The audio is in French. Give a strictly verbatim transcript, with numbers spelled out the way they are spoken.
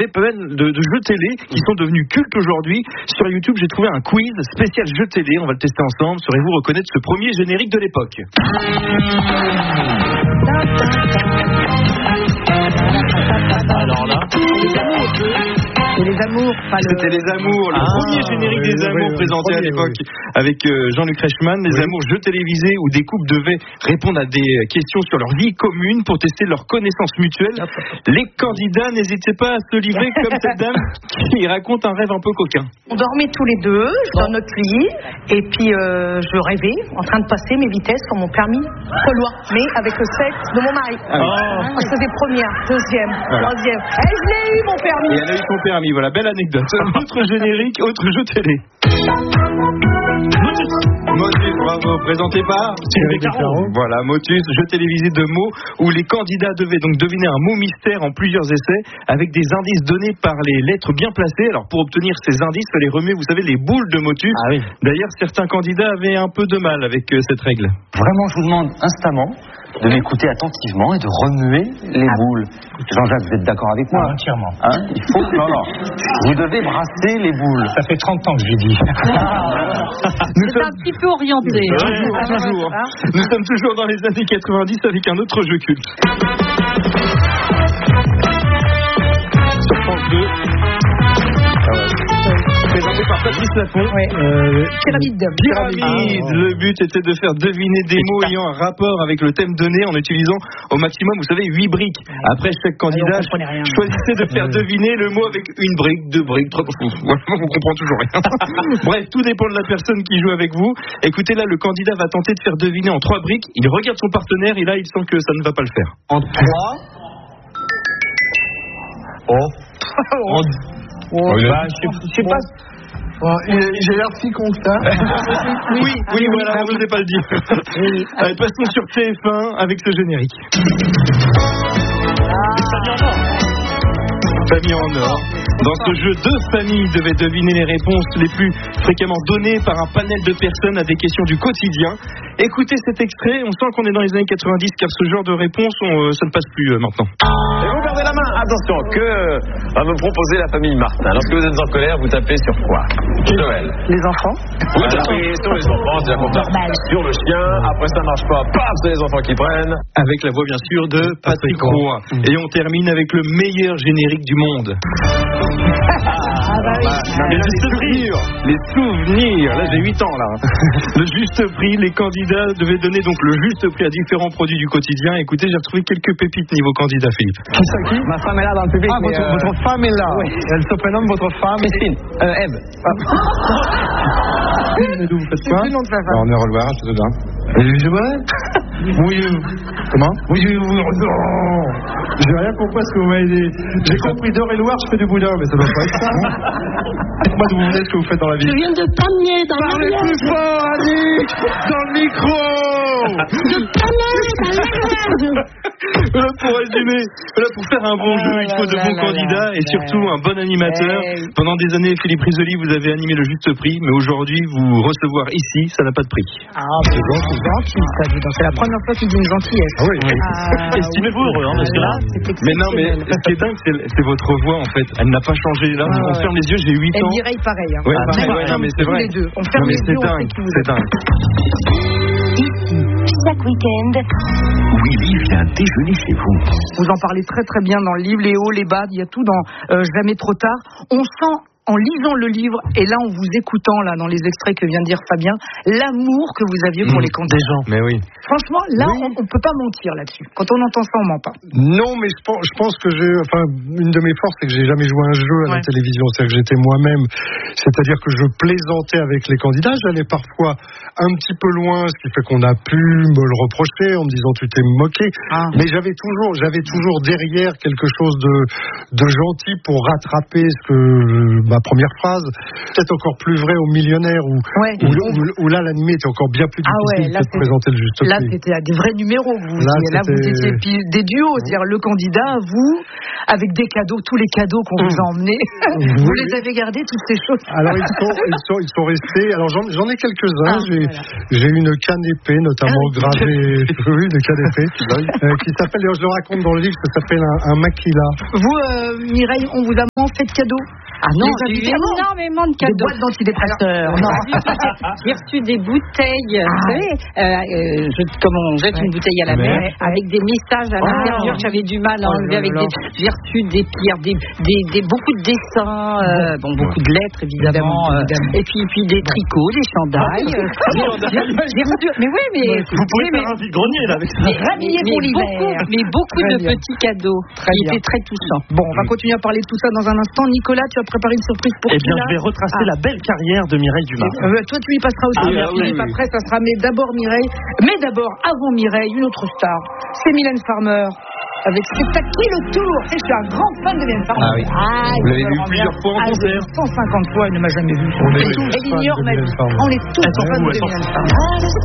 avait pas mal de, de jeux télé qui sont devenus cultes aujourd'hui. Sur YouTube, j'ai trouvé un quiz spécial jeux télé. On va le tester ensemble. Saurez-vous reconnaître ce premier générique de l'époque? Alors là, c'est les amours, pas le... C'était les amours, le ah, premier générique oui, des oui, amours oui, présenté oui, à l'époque oui. avec euh, Jean-Luc Reichmann. Les oui. amours, jeux télévisés où des couples devaient répondre à des questions sur leur vie commune pour tester leur connaissance mutuelle. Les candidats n'hésitaient pas à se livrer comme cette dame qui raconte un rêve un peu coquin. On dormait tous les deux dans notre lit et puis euh, je rêvais en train de passer mes vitesses sur mon permis Gaulois, mais avec le sexe de mon mari. Ah oui. Oh. Je faisais première, deuxième, Voilà. troisième. Et je l'ai eu mon permis. Et elle a eu son permis, voilà, belle anecdote. Autre générique, autre jeu télé. Motus, bravo, présenté par Thierry Beccaro. Voilà, Motus, jeu télévisé de mots où les candidats devaient donc deviner un mot mystère en plusieurs essais avec des indices donnés par les lettres bien placées. Alors pour obtenir ces indices, il fallait remuer, vous savez, les boules de Motus. Ah oui. D'ailleurs, certains candidats avaient un peu de mal avec euh, cette règle. Vraiment, je vous demande instamment de m'écouter attentivement et de remuer les boules. Jean-Jacques, vous êtes d'accord avec moi? Ah, entièrement. Hein? Il faut que... Non, non. Vous devez brasser les boules. Ça fait trente ans que je lui dis. Nous C'est un petit peu orienté. Ouais, toujours, toujours. Nous sommes toujours dans les années quatre-vingt-dix avec un autre jeu culte. Sur France deux. Présenté par Patrice Laffont. Ouais. Euh, Pyramide. Pyramide. Ah. Le but était de faire deviner des mots ayant un rapport avec le thème donné en utilisant au maximum, vous savez, huit briques. Après, chaque candidat on comprenait rien. choisissait de faire deviner le mot avec une brique, deux briques, trois. Voilà, on comprend toujours rien. Bref, tout dépend de la personne qui joue avec vous. Écoutez, là, le candidat va tenter de faire deviner en trois briques. Il regarde son partenaire et là, il sent que ça ne va pas le faire. En trois. Oh. oh, Oh, bah, je sais- je sais pas. Bon, j'ai l'air si con que ça. Oui, oui, voilà, je n'osais pas le dire. Allez, passons sur T F un avec ce générique. Famille en or. Dans ce jeu, deux familles devaient deviner les réponses les plus fréquemment données par un panel de personnes à des questions du quotidien. Écoutez cet extrait, on sent qu'on est dans les années quatre-vingt-dix car ce genre de réponse, on, euh, ça ne passe plus euh, maintenant. Et vous gardez la main. Attention, que va me proposer la famille Martin? Lorsque vous êtes en colère, vous tapez sur quoi? Joël. Les enfants. Vous tapez sur les enfants, c'est-à-dire qu'on tape sur le chien. Après ça marche pas, paf, c'est les enfants qui prennent. Avec la voix bien sûr de Patrick Roy. Et on termine avec le meilleur générique du monde. Ah bah oui. Les justes prix, les souvenirs. Là, j'ai huit ans là. Le juste prix, les candidats devaient donner donc le juste prix à différents produits du quotidien. Écoutez, j'ai retrouvé quelques pépites niveau candidat, Philippe. Qui ça qui? Ma femme est là dans le public. Ah, votre, euh... votre femme est là. Oui. Elle se prénomme votre femme. Christine. Euh, Eve. Mais d'où vous faites quoi? C'est le nom de sa femme. On est au Loire, je te donne. Je vois. Oui. Comment? Oui, oui, oui. Non. J'ai rien compris ce que vous m'avez dit. J'ai compris d'Eure-et-Loire, je fais du boudin, mais ça doit pas être ça. Dites-moi d'où vous venez, ce que vous faites dans la vie. Je viens de Pamiers, dans la Parlez plus fort, Annick, dans le micro. De Pamiers, dans la Voilà pour résumer, voilà pour faire un bon jeu, il faut de bons candidats et surtout un bon animateur. Pendant des années, Philippe Risoli, vous avez animé le juste prix, mais aujourd'hui, vous recevoir ici, ça n'a pas de prix. Ah, c'est gentil, gentil, ça, dis donc. C'est la première fois qu'il dit une gentillesse. Ah oui, oui. Ah, Estimez-vous heureux, hein, parce que là. Mais non, mais ce qui est dingue, c'est, c'est votre voix en fait. Elle n'a pas changé. Là, Ah, on ouais. ferme les yeux, j'ai huit Elle ans. dirait pareil. Hein. Ouais, Ah, pareil, on ouais, non, ferme mais c'est tous vrai. les deux. On Non, ferme mais les c'est yeux, on sait dingue, qui vous c'est êtes. dingue. Ici, chaque week-end, Willy vient déjeuner chez vous. Vous en parlez très très bien dans le livre, les hauts, les bas, il y a tout dans euh, Jamais trop tard. On sent en lisant le livre et là en vous écoutant là dans les extraits que vient de dire Fabien, l'amour que vous aviez pour Mmh, les candidats. des gens. Mais oui. Franchement, là Oui. on, on peut pas mentir là-dessus. Quand on entend ça, on ment pas. Non, mais je pense, je pense que j'ai, enfin, une de mes forces, c'est que j'ai jamais joué à un jeu à Ouais. la télévision. C'est-à-dire que j'étais moi-même. C'est-à-dire que je plaisantais avec les candidats. J'allais parfois un petit peu loin, ce qui fait qu'on a pu me le reprocher en me disant tu t'es moqué. Ah. Mais j'avais toujours, j'avais toujours derrière quelque chose de, de gentil pour rattraper ce que ma première phrase. Peut-être encore plus vrai aux millionnaires où, Ouais. où, où- où là l'animé était encore bien plus Ah difficile ouais, là, que de c'est- présenter le juste Là, prix. c'était des vrais numéros. Vous, Là, là, vous c'était- étiez puis des duos, c'est-à-dire le candidat, vous, avec des cadeaux, tous les cadeaux qu'on vous a emmenés. Vous Oui, les oui. avez gardés, toutes ces choses. Alors ils sont, ils sont, ils sont restés. Alors j'en, j'en ai quelques-uns. Ah, j'ai, voilà. j'ai une canne épée, notamment Ah oui. gravée, oui, une canne épée, euh, qui s'appelle, et je le raconte dans le livre, ça s'appelle un, un maquila. Vous, euh, Mireille, on vous a enfants, faites cadeaux. Ah non, Les j'ai eu invités, non. énormément de Des cadeaux. boîtes d'antidépresseurs. Non. J'ai reçu des bouteilles, Ah. vous savez, euh, euh, je, comme on jette Ouais. une bouteille à la Ouais. mer, Ouais. avec des messages à Oh. l'intérieur que j'avais du mal à Oh enlever. là Avec là. des, j'ai reçu des pierres, des, des, des, beaucoup de dessins, euh, bon, beaucoup de lettres évidemment, Évidemment, euh, évidemment. et puis, puis des tricots, des chandails. euh, j'ai, j'ai reçu, mais oui, mais Vous pouvez oui, faire mais- un vide-grenier là avec ça. mais, Rhabillez mais pour l'hiver. beaucoup, mais beaucoup Très de bien. petits cadeaux Très qui bien. étaient très touchants. Bon, on va continuer à parler de tout ça dans un instant. Nicolas, tu as préparé une surprise pour Eh qui bien, là je vais retracer Ah. la belle carrière de Mireille Dumas. Euh, toi, tu y passeras aussi. Ah, bah oui, Philippe, oui. après, ça sera mais d'abord Mireille. Mais d'abord, avant Mireille, une autre star. C'est Mylène Farmer. Avec C'est à qui le tour. Et je suis un grand fan de Mylène Farmer. Ah oui. Ah, Vous l'avez je vu me rends plusieurs bien. fois en Ah, concert. cent cinquante fois, elle ne m'a jamais vu. On est Elle tous elle fans ignore de ma Mylène vie. Farmer. On est tous Elle s'en fans fout, de elle s'en Mylène Farmer.